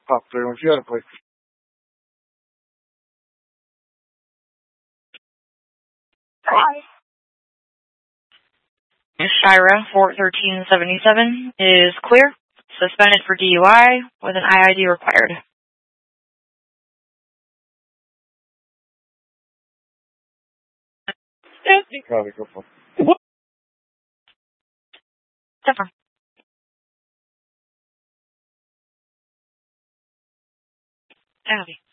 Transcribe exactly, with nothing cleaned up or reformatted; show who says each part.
Speaker 1: popular with the other place.
Speaker 2: Hi. Miss Shira, four thirteen seventy-seven, is clear. Suspended for D U I with an I I D required.
Speaker 1: Copy, go for
Speaker 2: Different. Copy.